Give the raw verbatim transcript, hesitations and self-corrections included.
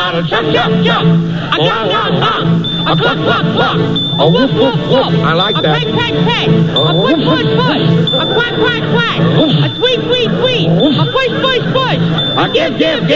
A jump, jump, jump. A jump, jump, jump. A cluck, cluck, cluck. A woof, woof, woof. I like a that. A peck, peck, peck. A push, push, push. A quack, quack, quack. A squeak, squeak, squeak. A push, push, push. A give, give, give.